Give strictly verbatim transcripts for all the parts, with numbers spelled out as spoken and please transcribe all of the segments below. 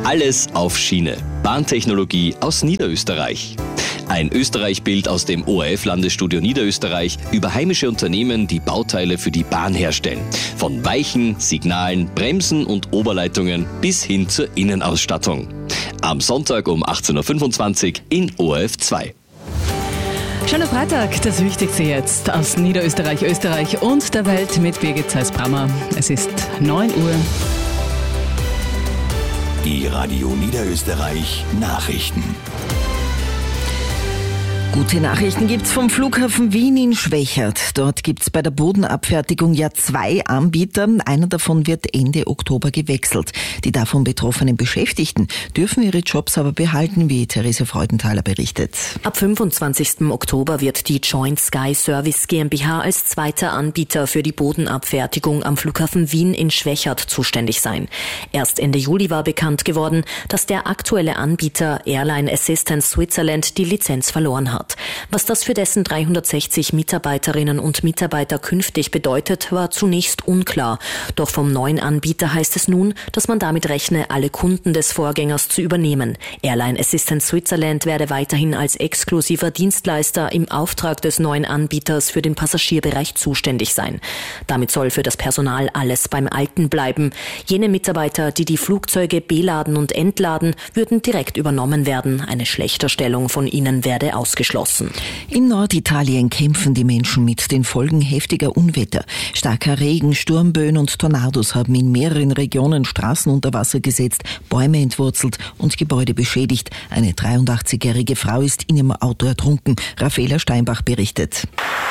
Alles auf Schiene. Bahntechnologie aus Niederösterreich. Ein Österreich-Bild aus dem O R F-Landesstudio Niederösterreich über heimische Unternehmen, die Bauteile für die Bahn herstellen. Von Weichen, Signalen, Bremsen und Oberleitungen bis hin zur Innenausstattung. Am Sonntag um achtzehn Uhr fünfundzwanzig in O R F zwei. Schöner Freitag, das Wichtigste jetzt aus Niederösterreich, Österreich und der Welt mit Birgit Zeiss-Brammer. Es ist neun Uhr. Die Radio Niederösterreich Nachrichten. Gute Nachrichten gibt's vom Flughafen Wien in Schwechat. Dort gibt's bei der Bodenabfertigung ja zwei Anbieter. Einer davon wird Ende Oktober gewechselt. Die davon betroffenen Beschäftigten dürfen ihre Jobs aber behalten, wie Therese Freudenthaler berichtet. Ab fünfundzwanzigsten Oktober wird die Joint Sky Service GmbH als zweiter Anbieter für die Bodenabfertigung am Flughafen Wien in Schwechat zuständig sein. Erst Ende Juli war bekannt geworden, dass der aktuelle Anbieter Airline Assistance Switzerland die Lizenz verloren hat. Was das für dessen dreihundertsechzig Mitarbeiterinnen und Mitarbeiter künftig bedeutet, war zunächst unklar. Doch vom neuen Anbieter heißt es nun, dass man damit rechne, alle Kunden des Vorgängers zu übernehmen. Airline Assistance Switzerland werde weiterhin als exklusiver Dienstleister im Auftrag des neuen Anbieters für den Passagierbereich zuständig sein. Damit soll für das Personal alles beim Alten bleiben. Jene Mitarbeiter, die die Flugzeuge beladen und entladen, würden direkt übernommen werden. Eine Schlechterstellung von ihnen werde ausgeschlossen. In Norditalien kämpfen die Menschen mit den Folgen heftiger Unwetter. Starker Regen, Sturmböen und Tornados haben in mehreren Regionen Straßen unter Wasser gesetzt, Bäume entwurzelt und Gebäude beschädigt. Eine dreiundachtzigjährige Frau ist in ihrem Auto ertrunken. Raffaela Steinbach berichtet.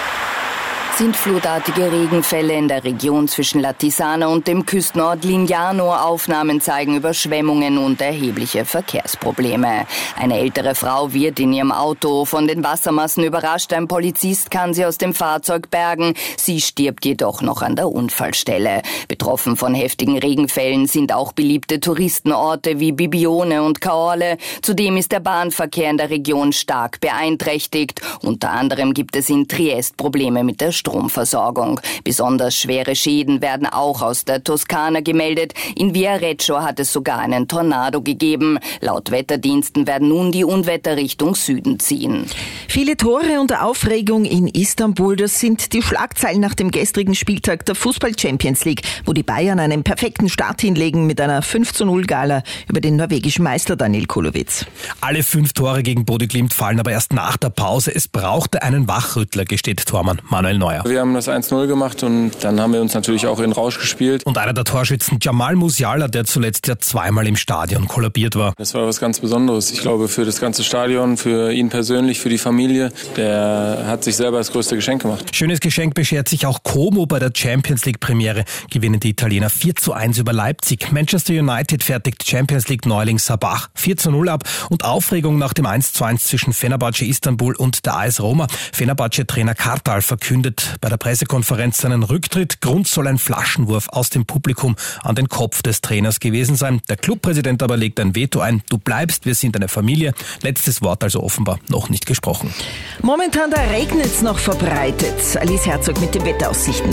Sintflutartige Regenfälle in der Region zwischen Latisana und dem Küstenort Lignano. Aufnahmen zeigen Überschwemmungen und erhebliche Verkehrsprobleme. Eine ältere Frau wird in ihrem Auto von den Wassermassen überrascht. Ein Polizist kann sie aus dem Fahrzeug bergen. Sie stirbt jedoch noch an der Unfallstelle. Betroffen von heftigen Regenfällen sind auch beliebte Touristenorte wie Bibione und Caorle. Zudem ist der Bahnverkehr in der Region stark beeinträchtigt. Unter anderem gibt es in Triest Probleme mit der Stromversorgung. Besonders schwere Schäden werden auch aus der Toskana gemeldet. In Viareggio hat es sogar einen Tornado gegeben. Laut Wetterdiensten werden nun die Unwetter Richtung Süden ziehen. Viele Tore und Aufregung in Istanbul, das sind die Schlagzeilen nach dem gestrigen Spieltag der Fußball-Champions League, wo die Bayern einen perfekten Start hinlegen mit einer fünf zu null Gala über den norwegischen Meister Daniel Kulowitz. Alle fünf Tore gegen Bodø Glimt fallen aber erst nach der Pause. Es brauchte einen Wachrüttler, gesteht Tormann Manuel Neuer. Wir haben das eins null gemacht und dann haben wir uns natürlich auch in den Rausch gespielt. Und einer der Torschützen, Jamal Musiala, der zuletzt ja zweimal im Stadion kollabiert war. Das war was ganz Besonderes. Ich glaube, für das ganze Stadion, für ihn persönlich, für die Familie, der hat sich selber das größte Geschenk gemacht. Schönes Geschenk beschert sich auch Como. Bei der Champions League Premiere gewinnen die Italiener vier zu eins über Leipzig. Manchester United fertigt Champions League Neuling Sabah vier zu null ab und Aufregung nach dem eins zu eins zwischen Fenerbahce Istanbul und der A S Roma. Fenerbahce-Trainer Kartal verkündet bei der Pressekonferenz seinen Rücktritt. Grund soll ein Flaschenwurf aus dem Publikum an den Kopf des Trainers gewesen sein. Der Clubpräsident aber legt ein Veto ein. Du bleibst, wir sind eine Familie. Letztes Wort also offenbar noch nicht gesprochen. Momentan da regnet's noch verbreitet. Alice Herzog mit den Wetteraussichten.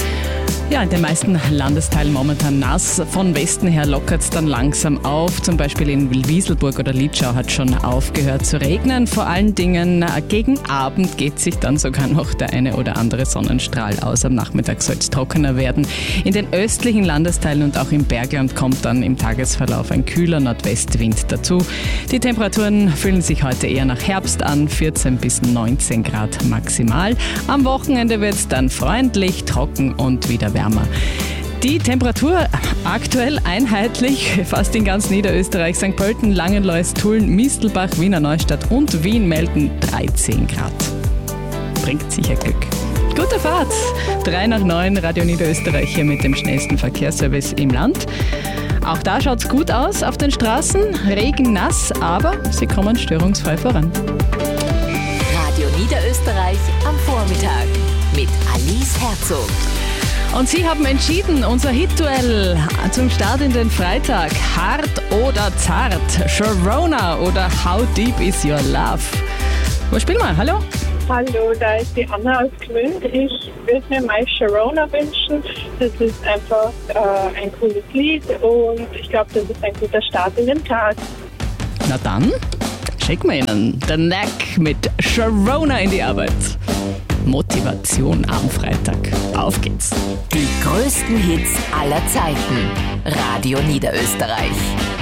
Ja, in den meisten Landesteilen momentan nass. Von Westen her lockert es dann langsam auf. Zum Beispiel in Wieselburg oder Liebschau hat schon aufgehört zu regnen. Vor allen Dingen gegen Abend geht sich dann sogar noch der eine oder andere Sonnenstrahl aus. Am Nachmittag soll es trockener werden. In den östlichen Landesteilen und auch im Bergland kommt dann im Tagesverlauf ein kühler Nordwestwind dazu. Die Temperaturen fühlen sich heute eher nach Herbst an, vierzehn bis neunzehn Grad maximal. Am Wochenende wird es dann freundlich, trocken und wieder wärmer. Die Temperatur aktuell einheitlich, fast in ganz Niederösterreich. Sankt Pölten, Langenlois, Tulln, Mistelbach, Wiener Neustadt und Wien melden dreizehn Grad. Bringt sicher Glück. Gute Fahrt! drei nach neun, Radio Niederösterreich hier mit dem schnellsten Verkehrsservice im Land. Auch da schaut's gut aus auf den Straßen. Regen, nass, aber sie kommen störungsfrei voran. Radio Niederösterreich am Vormittag mit Alice Herzog. Und Sie haben entschieden, unser Hit-Duell zum Start in den Freitag. Hart oder zart? Sharona oder How Deep Is Your Love? Wo spielen wir? Hallo? Hallo, da ist die Anna aus Gmünd. Ich würde mir My Sharona wünschen. Das ist einfach äh, ein cooles Lied und ich glaube, das ist ein guter Start in den Tag. Na dann, schicken wir Ihnen den Knack mit Sharona in die Arbeit. Motivation am Freitag. Auf geht's. Die größten Hits aller Zeiten. Radio Niederösterreich.